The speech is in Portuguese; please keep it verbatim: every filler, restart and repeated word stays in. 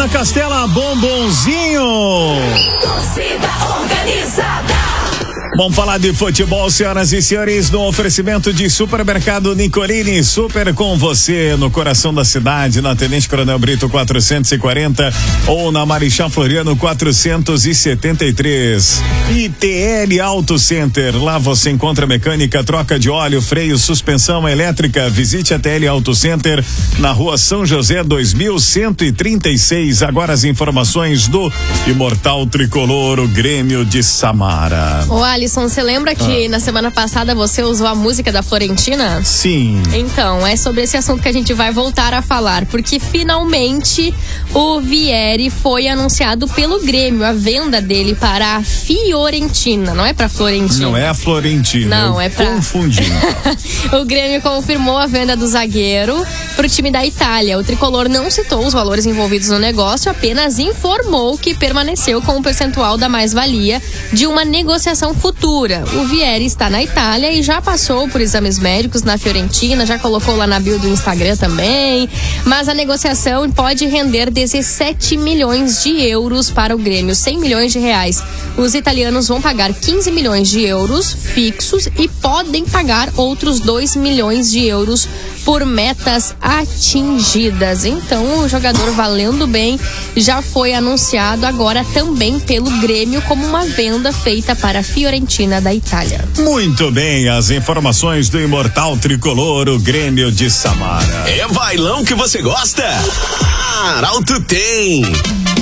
na Castela, Bombonzinho. Torcida organizada. Vamos falar de futebol, senhoras e senhores, no oferecimento de Supermercado Nicolini, super com você no coração da cidade, na Tenente Coronel Brito quatrocentos e quarenta ou na Marechal Floriano quatrocentos e setenta e três. I T L Auto Center, lá você encontra mecânica, troca de óleo, freio, suspensão elétrica. Visite a T L Auto Center na rua São José dois mil cento e trinta e seis. Agora as informações do Imortal Tricolor, o Grêmio de Samara. Ô Alisson, você lembra que ah. na semana passada você usou a música da Florentina? Sim. Então, é sobre esse assunto que a gente vai voltar a falar, porque finalmente o Vieri foi anunciado pelo Grêmio, a venda dele para a Fiorentina, não é para Florentina. Não é a Florentina. Não, é pra... Confundi. O Grêmio confirmou a venda do zagueiro para o time da Itália. O tricolor não citou os valores envolvidos no negócio, apenas informou que permaneceu com o percentual da mais-valia de uma negociação futura. O Vieri está na Itália e já passou por exames médicos na Fiorentina, já colocou lá na bio do Instagram também, mas a negociação pode render dezessete milhões de euros para o Grêmio, cem milhões de reais. Os italianos vão pagar quinze milhões de euros fixos e podem pagar outros dois milhões de euros por metas atingidas. Então, o jogador valendo bem já foi anunciado agora também pelo Grêmio como uma venda feita para a Fiorentina da Itália. Muito bem, as informações do Imortal Tricolor, o Grêmio de Samara. É bailão que você gosta? Arauto tem!